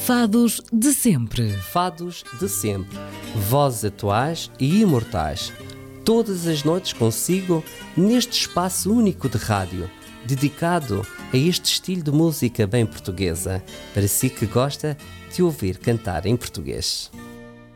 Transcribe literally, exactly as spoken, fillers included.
Fados de sempre. Fados de sempre. Vozes atuais e imortais. Todas as noites consigo neste espaço único de rádio, dedicado a este estilo de música bem portuguesa, para si que gosta de ouvir cantar em português.